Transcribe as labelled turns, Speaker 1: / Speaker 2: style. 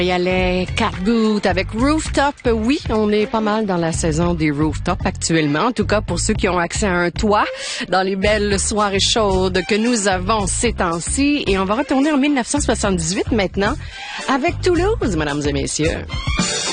Speaker 1: Il y allait Cat Boot avec Rooftop. Oui, on est pas mal dans la saison des Rooftop actuellement. En tout cas, pour ceux qui ont accès à un toit dans les belles soirées chaudes que nous avons ces temps-ci. Et on va retourner en 1978 maintenant avec Toulouse, mesdames et messieurs.